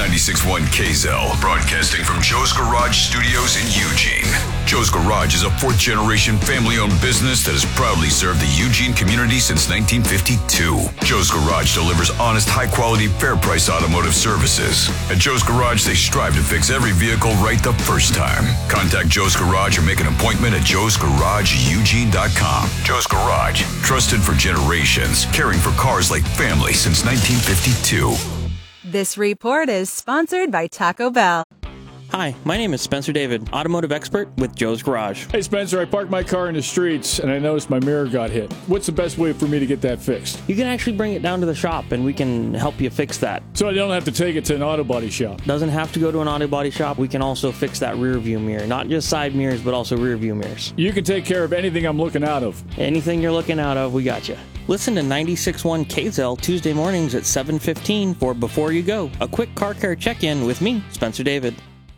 96.1 KZL, broadcasting from Joe's Garage Studios in Eugene. Joe's Garage is a fourth-generation family-owned business that has proudly served the Eugene community since 1952. Joe's Garage delivers honest, high-quality, fair-price automotive services. At Joe's Garage, they strive to fix every vehicle right the first time. Contact Joe's Garage or make an appointment at joesgarageeugene.com. Joe's Garage, trusted for generations, caring for cars like family since 1952. This report is sponsored by Taco Bell. Hi, my name is Spencer David, automotive expert with Joe's Garage. Hey Spencer, I parked my car in the streets and I noticed my mirror got hit. What's the best way for me to get that fixed? You can actually bring it down to the shop and we can help you fix that. So I don't have to take it to an auto body shop? Doesn't have to go to an auto body shop. We can also fix that rear view mirror. Not just side mirrors, but also rear view mirrors. You can take care of anything I'm looking out of. Anything you're looking out of, we got you. Listen to 96.1 KZL Tuesday mornings at 7:15 for Before You Go, a quick car care check-in with me, Spencer David.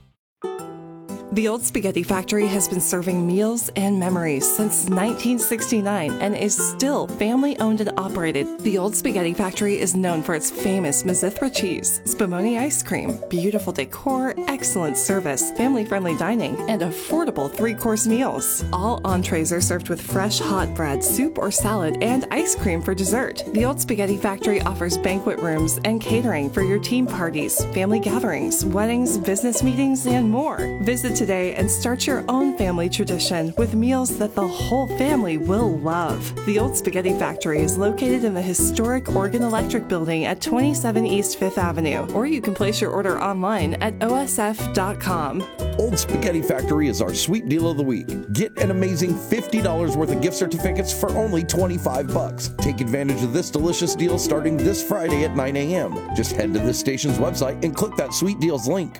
The Old Spaghetti Factory has been serving meals and memories since 1969 and is still family-owned and operated. The Old Spaghetti Factory is known for its famous Mizithra cheese, Spumoni ice cream, beautiful decor, excellent service, family-friendly dining, and affordable three-course meals. All entrees are served with fresh hot bread, soup or salad, and ice cream for dessert. The Old Spaghetti Factory offers banquet rooms and catering for your team parties, family gatherings, weddings, business meetings, and more. Visit today and start your own family tradition with meals that the whole family will love. The Old Spaghetti Factory is located in the historic Oregon Electric Building at 27 East 5th Avenue, or you can place your order online at osf.com. Old Spaghetti Factory is our sweet deal of the week. Get an amazing $50 worth of gift certificates for only $25. Take advantage of this delicious deal starting this Friday at 9 a.m. Just head to this station's website and click that sweet deals link.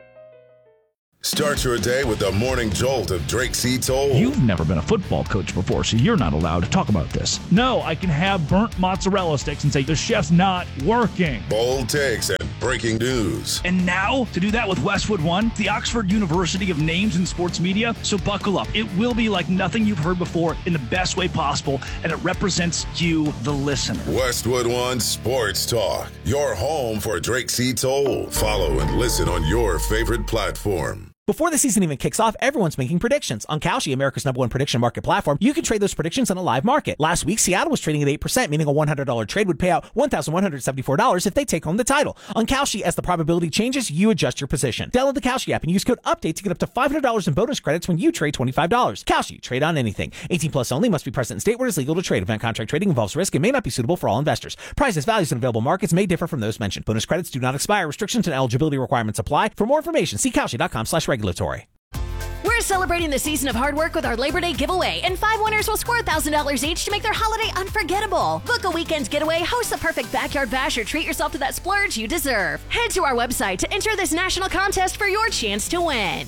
Start your day with the morning jolt of Drake C. Toll. You've never been a football coach before, so you're not allowed to talk about this. No, I can have burnt mozzarella sticks and say the chef's not working. Bold takes and breaking news. And now, to do that with Westwood One, the Oxford University of Names in Sports Media. So buckle up. It will be like nothing you've heard before in the best way possible, and it represents you, the listener. Westwood One Sports Talk, your home for Drake C. Toll. Follow and listen on your favorite platform. Before the season even kicks off, everyone's making predictions. On Kalshi, America's #1 prediction market platform, you can trade those predictions on a live market. Last week, Seattle was trading at 8%, meaning a $100 trade would pay out $1,174 if they take home the title. On Kalshi, as the probability changes, you adjust your position. Download the Kalshi app and use code UPDATE to get up to $500 in bonus credits when you trade $25. Kalshi, trade on anything. 18 plus only, must be present in state where it is legal to trade. Event contract trading involves risk and may not be suitable for all investors. Prices, values, and available markets may differ from those mentioned. Bonus credits do not expire. Restrictions and eligibility requirements apply. For more information, see Kalshi.com/regulatory. We're celebrating the season of hard work with our Labor Day giveaway, and 5 winners will score $1,000 each to make their holiday unforgettable. Book a weekend's getaway, host the perfect backyard bash, or treat yourself to that splurge you deserve. Head to our website to enter this national contest for your chance to win.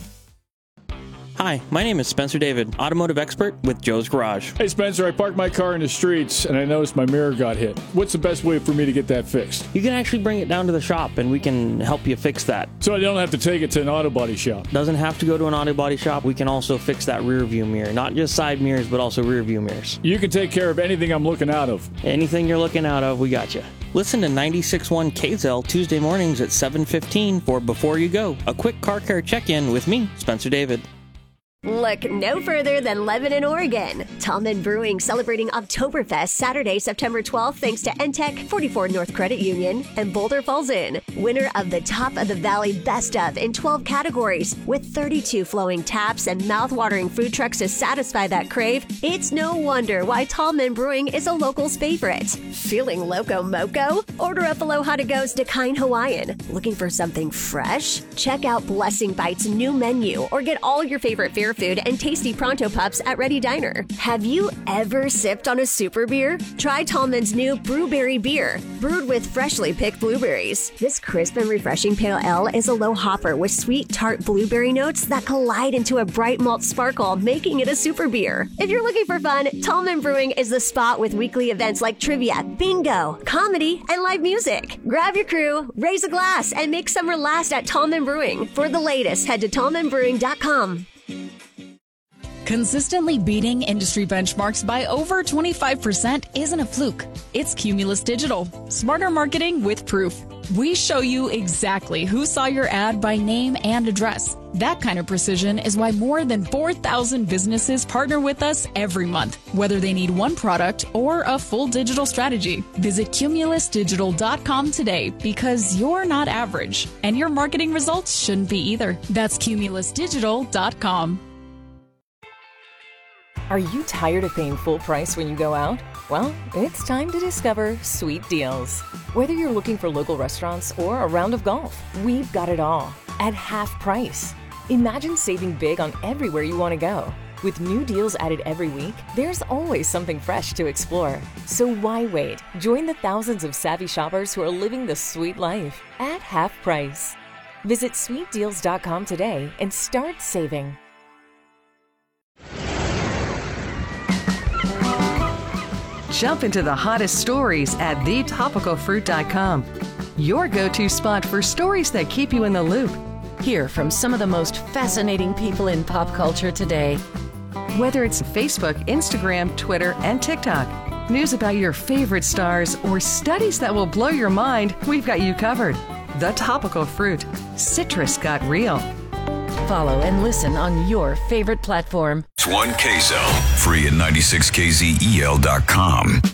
Hi, my name is Spencer David, automotive expert with Joe's Garage. Hey Spencer, I parked my car in the streets and I noticed my mirror got hit. What's the best way for me to get that fixed? You can actually bring it down to the shop and we can help you fix that. So I don't have to take it to an auto body shop? Doesn't have to go to an auto body shop. We can also fix that rear view mirror. Not just side mirrors, but also rear view mirrors. You can take care of anything I'm looking out of. Anything you're looking out of, we got you. Listen to 96.1 KZL Tuesday mornings at 7:15 for Before You Go, a quick car care check-in with me, Spencer David. Look no further than Lebanon, Oregon. Tallman Brewing celebrating Oktoberfest Saturday, September 12th, thanks to NTEC, 44 North Credit Union, and Boulder Falls Inn. Winner of the Top of the Valley Best of in 12 categories. With 32 flowing taps and mouth-watering food trucks to satisfy that crave, it's no wonder why Tallman Brewing is a local's favorite. Feeling loco moco? Order up Aloha to Go's Dakine Hawaiian. Looking for something fresh? Check out Blessing Bites' new menu or get all your favorite fair food and tasty pronto pups at Ready Diner. Have you ever sipped on a super beer? Try Tallman's new Brewberry beer, brewed with freshly picked blueberries. This crisp and refreshing pale ale is a low hopper with sweet tart blueberry notes that collide into a bright malt sparkle, making it a super beer. If you're looking for fun, Tallman Brewing is the spot with weekly events like trivia, bingo, comedy, and live music. Grab your crew, raise a glass, and make summer last at Tallman Brewing. For the latest, head to tallmanbrewing.com. Consistently beating industry benchmarks by over 25% isn't a fluke. It's Cumulus Digital. Smarter marketing with proof. We show you exactly who saw your ad by name and address. That kind of precision is why more than 4,000 businesses partner with us every month, whether they need one product or a full digital strategy. Visit cumulusdigital.com today because you're not average, and your marketing results shouldn't be either. That's cumulusdigital.com. Are you tired of paying full price when you go out? Well, it's time to discover Sweet Deals. Whether you're looking for local restaurants or a round of golf, we've got it all at half price. Imagine saving big on everywhere you want to go. With new deals added every week, there's always something fresh to explore. So why wait? Join the thousands of savvy shoppers who are living the sweet life at half price. Visit sweetdeals.com today and start saving. Jump into the hottest stories at thetopicalfruit.com. Your go-to spot for stories that keep you in the loop. Hear from some of the most fascinating people in pop culture today. Whether it's Facebook, Instagram, Twitter, and TikTok, news about your favorite stars, or studies that will blow your mind, we've got you covered. The Topical Fruit. Citrus got real. Follow and listen on your favorite platform. It's 1KZEL, free at 96kzel.com.